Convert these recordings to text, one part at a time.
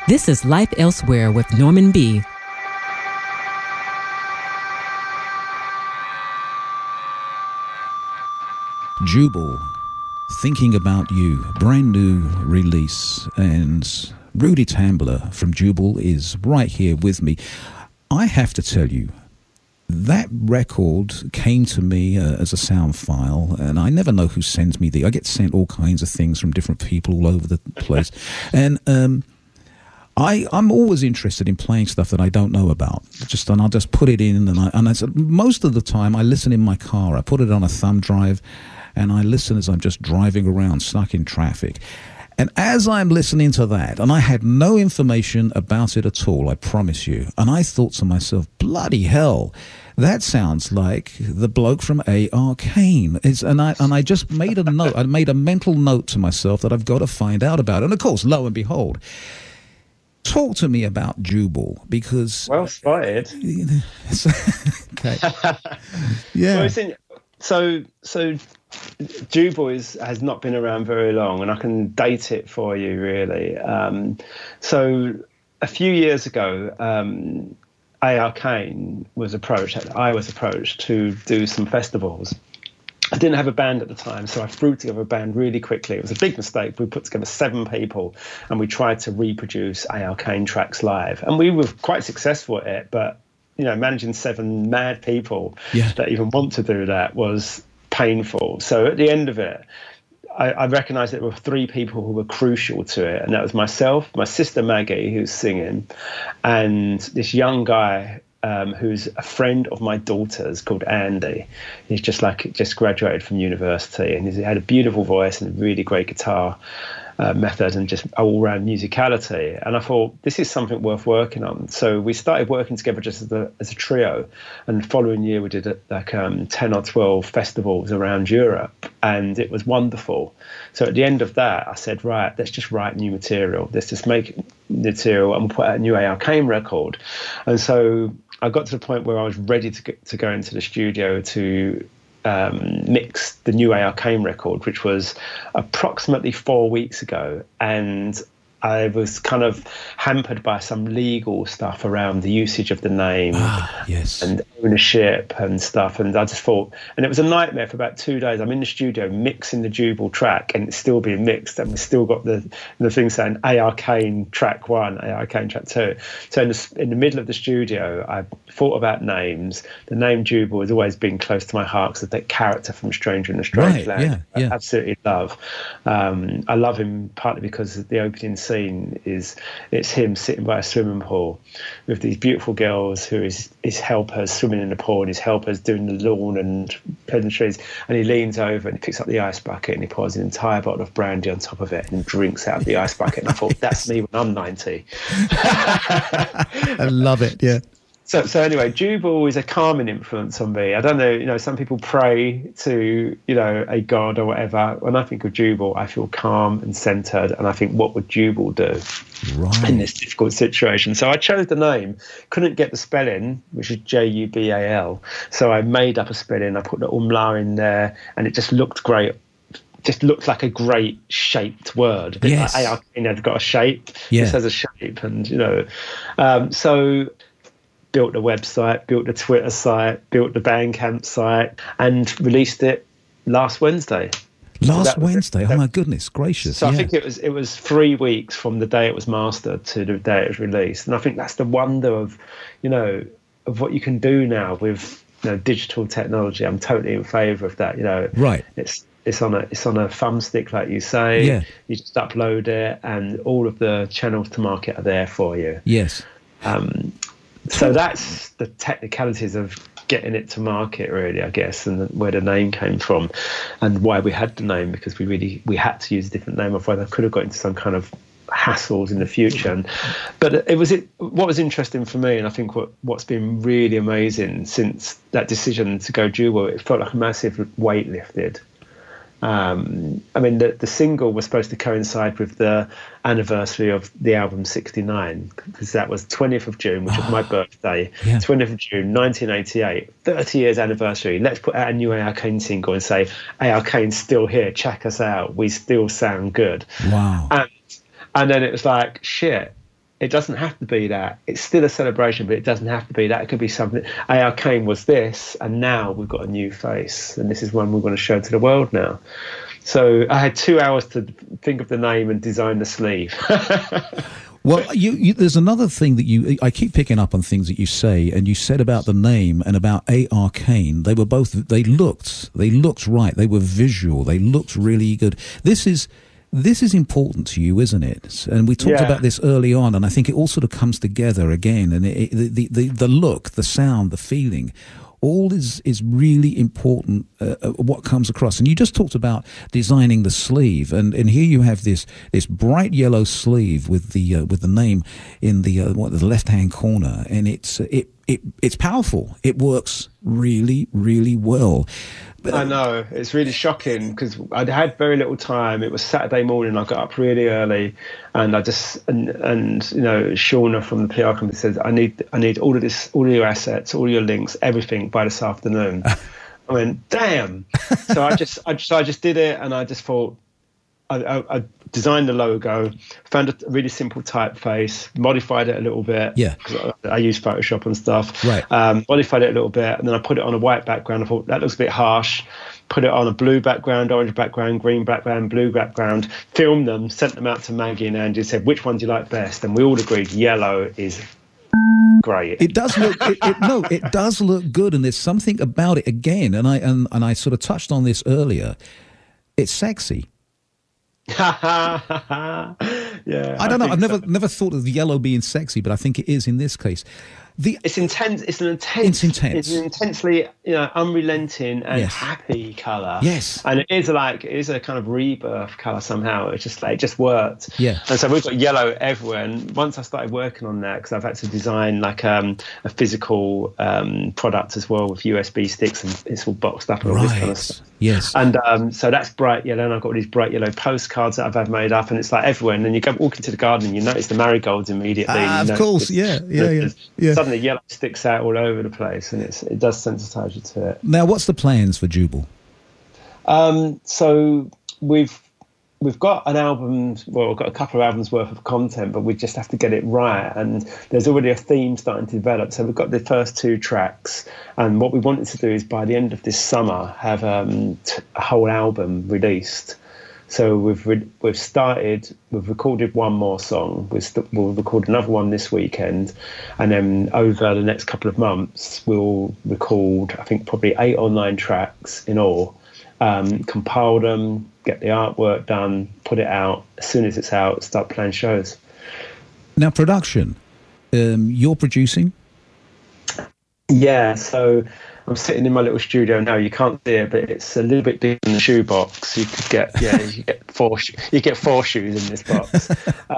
This is Life Elsewhere with Norman B. Jubal, Thinking About You, brand new release, and Rudy Tambler from Jubal is right here with me. I have to tell you, that record came to me as a sound file, and I never know who sends me I get sent all kinds of things from different people all over the place, and I'm always interested in playing stuff that I don't know about. And I'll just put it in, and I said most of the time I listen in my car. I put it on a thumb drive, and I listen as I'm just driving around, stuck in traffic. And as I'm listening to that, and I had no information about it at all, I promise you, and I thought to myself, bloody hell, that sounds like the bloke from A.R. Kane. And I just made a note. I made a mental note to myself that I've got to find out about it. And of course, lo and behold, talk to me about Jubal, because... Well spotted. Okay. Yeah. Well, so Jubal has not been around very long, and I can date it for you, really. So a few years ago, A.R. Kane was approached. I was approached to do some festivals. I didn't have a band at the time, so I threw together a band really quickly. It was a big mistake. We put together 7 people, and we tried to reproduce A.R. Kane tracks live. And we were quite successful at it, but managing 7 mad people that even want to do that was painful. So at the end of it, I recognised there were 3 people who were crucial to it, and that was myself, my sister Maggie, who's singing, and this young guy who's a friend of my daughter's called Andy. He's just graduated from university, and he had a beautiful voice and a really great guitar method and just all-round musicality. And I thought, this is something worth working on. So we started working together just as a trio. And the following year, we did 10 or 12 festivals around Europe, and it was wonderful. So at the end of that, I said, right, let's just write new material. Let's just make material and we'll put out a new A.R. Kane record. And so I got to the point where I was ready to go into the studio to mix the new A.R. Kane record, which was approximately 4 weeks ago. And I was kind of hampered by some legal stuff around the usage of the name and ownership and stuff. And I just thought, and it was a nightmare for about 2 days. I'm in the studio mixing the Jubal track, and it's still being mixed, and we still got the thing saying A.R. Kane track 1, A.R. Kane track 2. So in the middle of the studio, I thought about names. The name Jubal has always been close to my heart because of that character from Stranger in a Strange Land. I absolutely love. I love him partly because the opening scene it's him sitting by a swimming pool with these beautiful girls who is his helpers swimming in the pool, and his helpers doing the lawn and planting trees, and he leans over and he picks up the ice bucket and he pours an entire bottle of brandy on top of it and drinks out of the ice bucket. And I thought, that's me when I'm 90. I love it. Yeah. So anyway, Jubal is a calming influence on me. I don't know, some people pray to, a god or whatever. When I think of Jubal, I feel calm and centered, and I think, what would Jubal do in this difficult situation? So I chose the name, couldn't get the spelling, which is Jubal. So I made up a spelling, I put the umlaut in there, and it just looked great. Just looked like a great shaped word. Yes. Like A.R. Kane had got a shape. Yeah. This has a shape, and, so... built the website, built the Twitter site, built the Bandcamp site, and released it last Wednesday. Wednesday? Oh my goodness gracious! So I think it was 3 weeks from the day it was mastered to the day it was released, and I think that's the wonder of, of what you can do now with digital technology. I'm totally in favour of that. Right? It's on a thumbstick, like you say. Yeah. You just upload it, and all of the channels to market are there for you. Yes. So that's the technicalities of getting it to market, really, I guess, and where the name came from and why we had the name, because we had to use a different name, otherwise I could have got into some kind of hassles in the future. But what was interesting for me, and I think what's been really amazing since that decision to go Jubal, it felt like a massive weight lifted. The single was supposed to coincide with the anniversary of the album 69, because that was 20th of June, which was my birthday. 20th of June 1988, 30 years anniversary. Let's put out a new A.R. Kane single and say, A.R. Kane's still here, check us out, we still sound good. Wow. And then it was like, shit, It doesn't have to be that. It's still a celebration, but it doesn't have to be that. It could be something. A.R. Kane was this, and now we've got a new face, and this is one we're going to show to the world now. So I had 2 hours to think of the name and design the sleeve. Well, there's another thing that I keep picking up on things that you say, and you said about the name and about A.R. Kane. They looked right. They were visual. They looked really good. This is important to you, isn't it? And we talked about this early on, and I think it all sort of comes together again. And the look, the sound, the feeling, all is really important. What comes across, and you just talked about designing the sleeve, and here you have this bright yellow sleeve with the name in the left hand corner, and it's powerful. It works really, really well. I know, it's really shocking because I'd had very little time. It was Saturday morning. I got up really early, and I just and Shauna from the PR company says, I need all of this, all of your assets, all your links, everything by this afternoon. I went, damn. So I just did it, and I just thought, I designed the logo, found a really simple typeface, modified it a little bit. Yeah. Because I use Photoshop and stuff. Right. Modified it a little bit, and then I put it on a white background. I thought that looks a bit harsh. Put it on a blue background, orange background, green background, blue background. Filmed them, sent them out to Maggie and Andy, said, which one do you like best? And we all agreed yellow is great. It does look it does look good, and there's something about it again. And I sort of touched on this earlier. It's sexy. Yeah, I don't know. I've never thought of yellow being sexy, but I think it is in this case. It's intense. It's an intensely, unrelenting and happy colour. Yes, and it is a kind of rebirth colour somehow. It just worked. Yeah, and so we've got yellow everywhere. And once I started working on that, because I've had to design like a physical product as well with USB sticks, and it's all boxed up and all this kind of stuff. Yes, and so that's bright yellow, and I've got all these bright yellow postcards that I've had made up, and it's like everywhere. And then you walk into the garden, and you notice the marigolds immediately. Of course, yeah. Suddenly yellow sticks out all over the place, and it does sensitise you to it. Now, what's the plans for Jubal? So we've got an album, well, we've got a couple of albums worth of content, but we just have to get it right. And there's already a theme starting to develop. So we've got the first 2 tracks. And what we wanted to do is by the end of this summer, have a whole album released. So we've recorded one more song. We'll record another one this weekend. And then over the next couple of months, we'll record, I think, probably 8 or 9 tracks in all. Compile them, get the artwork done, put it out. As soon as it's out, start playing shows. Now, production. You're producing? Yeah, so I'm sitting in my little studio now. You can't see it, but it's a little bit bigger than the shoebox. You get 4 shoes in this box.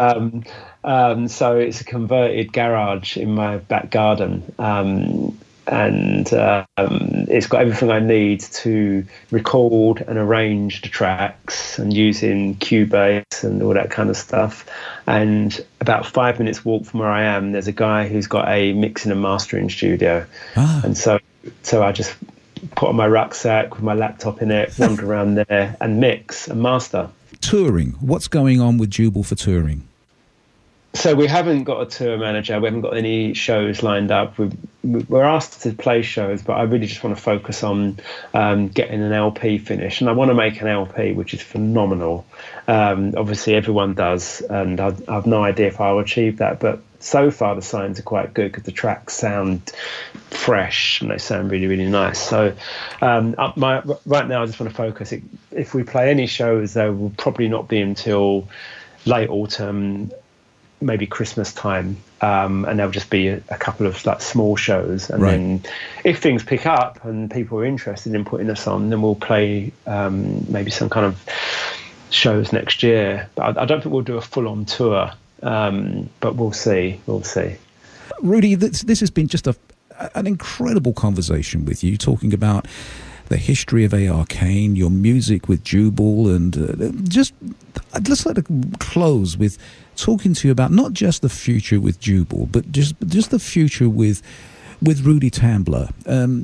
So it's a converted garage in my back garden. And it's got everything I need to record and arrange the tracks, and using Cubase and all that kind of stuff. And about 5 minutes walk from where I am, there's a guy who's got a mixing and mastering studio. And so I just put on my rucksack with my laptop in it, wander around there and mix and master. Touring. What's going on with Jubal for touring? So we haven't got a tour manager. We haven't got any shows lined up. We're asked to play shows, but I really just want to focus on getting an LP finished. And I want to make an LP, which is phenomenal. Obviously, everyone does, and I have no idea if I'll achieve that. But so far, the signs are quite good because the tracks sound fresh and they sound really, really nice. So right now, I just want to focus. If we play any shows, they will probably not be until late autumn, maybe Christmas time, and there'll just be a couple of like small shows, and then if things pick up and people are interested in putting us on, then we'll play maybe some kind of shows next year. But I don't think we'll do a full-on tour, but we'll see. Rudy, this has been just an incredible conversation with you, talking about the history of A.R. Kane, your music with Jubal, and I'd just like to close with talking to you about not just the future with Jubal, but just the future with Rudy Tambler.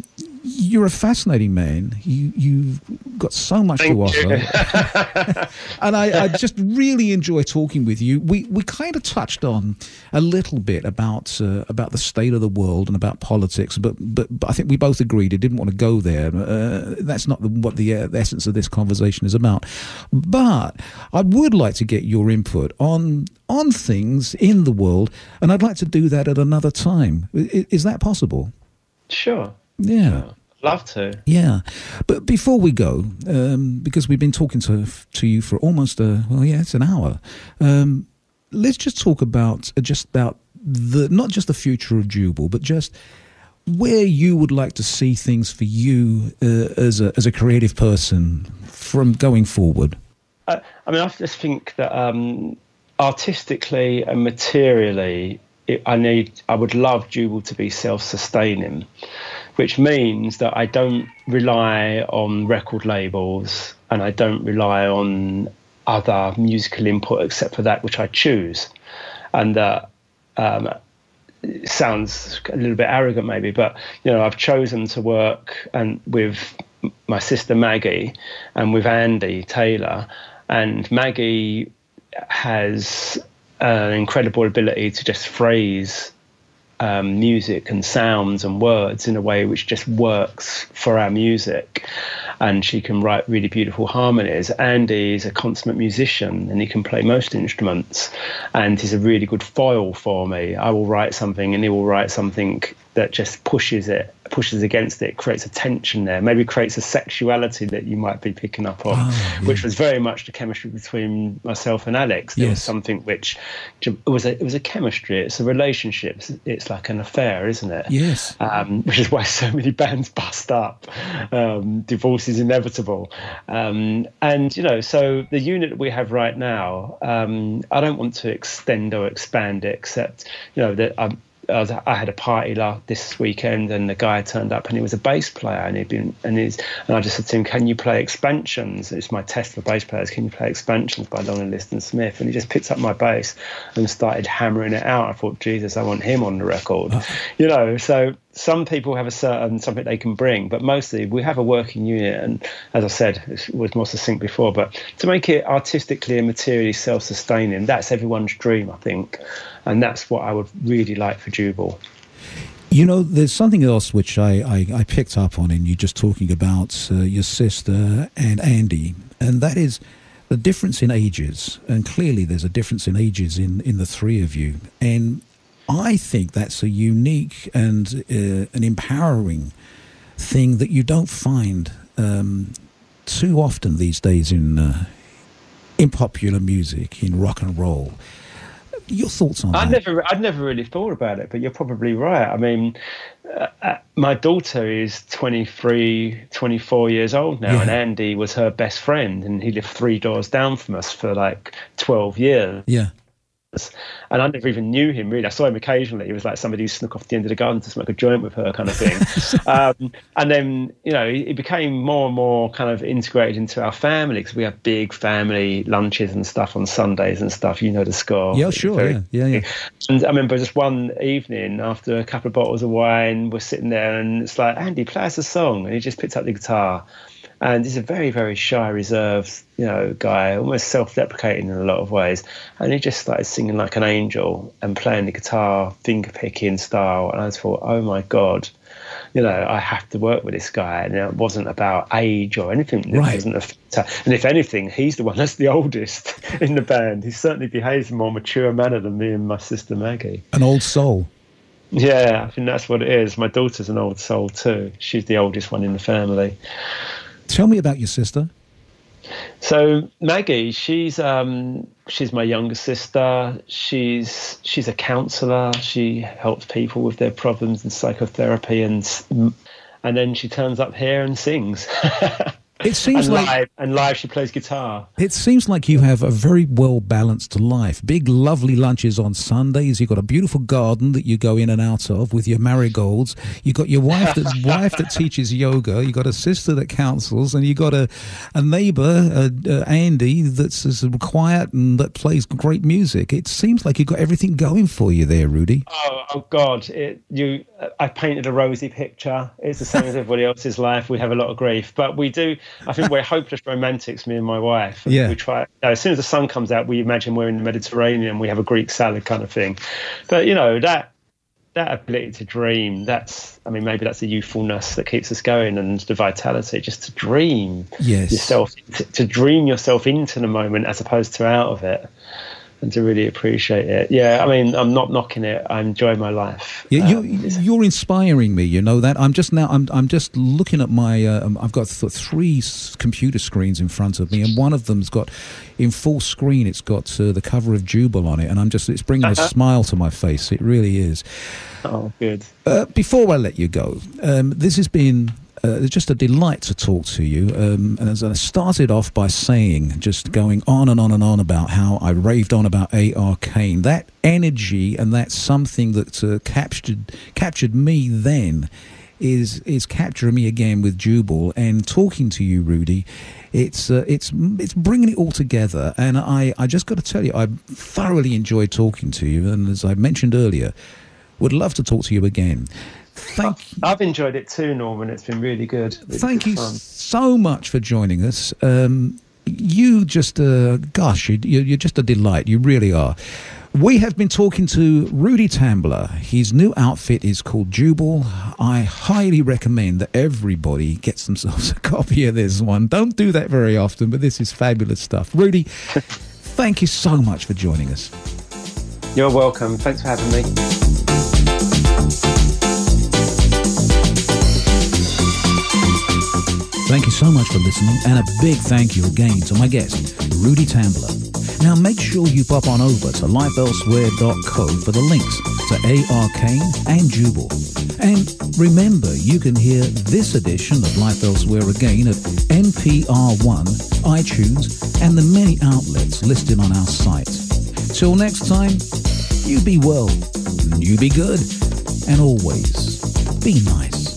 You're a fascinating man. You've got so much to offer. And I just really enjoy talking with you. We kind of touched on a little bit about the state of the world and about politics, but I think we both agreed it didn't want to go there. That's not what the essence of this conversation is about. But I would like to get your input on things in the world, and I'd like to do that at another time. Is that possible? Sure. Yeah. Love to. Yeah. But before we go, because we've been talking to you for almost it's an hour. Let's just talk about not just the future of Jubal, but just where you would like to see things for you as a creative person from going forward. I just think that artistically and materially, I would love Jubal to be self-sustaining, which means that I don't rely on record labels and I don't rely on other musical input except for that which I choose. And that it sounds a little bit arrogant maybe, but I've chosen to work with my sister Maggie and with Andy Taylor, and Maggie has an incredible ability to just phrase music and sounds and words in a way which just works for our music, and she can write really beautiful harmonies. Andy is a consummate musician and he can play most instruments, and he's a really good foil for me. I will write something and he will write something that just pushes against it, creates a tension there, maybe creates a sexuality that you might be picking up on, which was very much the chemistry between myself and Alex. There was something which it was a chemistry, it's a relationship, it's like an affair, isn't it? Yes. Which is why so many bands bust up. Divorce is inevitable. And, so the unit that we have right now, I don't want to extend or expand it, except, that I had a party this weekend, and the guy turned up, and he was a bass player, and I just said to him, "Can you play Expansions?" It's my test for bass players. Can you play Expansions by Long and Liston Smith? And he just picked up my bass and started hammering it out. I thought, Jesus, I want him on the record. So some people have something they can bring, but mostly we have a working unit. And as I said, it was more succinct before, but to make it artistically and materially self-sustaining, that's everyone's dream, I think. And that's what I would really like for Jubal. There's something else which I picked up on in you just talking about your sister and Andy, and that is the difference in ages. And clearly there's a difference in ages in the three of you. And I think that's a unique and an empowering thing that you don't find too often these days in popular music, in rock and roll. Your thoughts on that? I'd never really thought about it, but you're probably right. I mean, my daughter is 23, 24 years old now, and Andy was her best friend, and he lived 3 doors down from us for like 12 years. Yeah. And I never even knew him, really. I saw him occasionally. He was like somebody who snuck off the end of the garden to smoke a joint with her, kind of thing. And then, he became more and more kind of integrated into our family, because we have big family lunches and stuff on Sundays and stuff. You know the score. Yeah, sure. Yeah. And I remember just one evening, after a couple of bottles of wine, we're sitting there, and it's like, Andy, play us a song. And he just picked up the guitar. And he's a very, very shy, reserved, guy, almost self-deprecating in a lot of ways. And he just started singing like an angel and playing the guitar, finger-picking style. And I just thought, oh, my God, I have to work with this guy. And it wasn't about age or anything. Right. And if anything, he's the one that's the oldest in the band. He certainly behaves in a more mature manner than me and my sister Maggie. An old soul. Yeah, I think that's what it is. My daughter's an old soul too. She's the oldest one in the family. Tell me about your sister. So Maggie, she's my younger sister. She's a counsellor. She helps people with their problems in psychotherapy, and then she turns up here and sings. It seems live she plays guitar. It seems like you have a very well balanced life. Big lovely lunches on Sundays. You've got a beautiful garden that you go in and out of with your marigolds. You've got your wife that teaches yoga. You've got a sister that counsels, and you've got a neighbour, Andy, that's quiet and that plays great music. It seems like you've got everything going for you there, Rudy. Oh God! I painted a rosy picture. It's the same as everybody else's life. We have a lot of grief, but we do. I think we're hopeless romantics, me and my wife. Yeah. We try. As soon as the sun comes out, we imagine we're in the Mediterranean. We have a Greek salad kind of thing. But that ability to dream. Maybe that's the youthfulness that keeps us going, and the vitality, just to dream yourself, to dream yourself into the moment as opposed to out of it. And to really appreciate it. Yeah, I'm not knocking it. I enjoy my life. Yeah, you're inspiring me. You know that. I'm just looking at my. I've got 3 computer screens in front of me, and one of them's got, in full screen, it's got the cover of Jubal on it, and it's bringing a smile to my face. It really is. Oh, good. Before I let you go, this has been. Just a delight to talk to you. And as I started off by saying, just going on and on and on about how I raved on about A.R. Kane, that energy and that something that captured me then is capturing me again with Jubal. And talking to you, Rudy, it's bringing it all together. And I just got to tell you, I thoroughly enjoyed talking to you. And as I mentioned earlier, would love to talk to you again. I've enjoyed it too, Norman. It's been really good. Thank you so much for joining us. You just, you're just a delight. You really are. We have been talking to Rudy Tambler. His new outfit is called Jubal. I highly recommend that everybody gets themselves a copy of this one. Don't do that very often, but this is fabulous stuff. Rudy, thank you so much for joining us. You're welcome. Thanks for having me. Thank you so much for listening, and a big thank you again to my guest, Rudy Tambler. Now make sure you pop on over to lifeelsewhere.co for the links to A.R. Kane and Jubal. And remember, you can hear this edition of Life Elsewhere again at NPR1, iTunes, and the many outlets listed on our site. Till next time, you be well, you be good, and always be nice.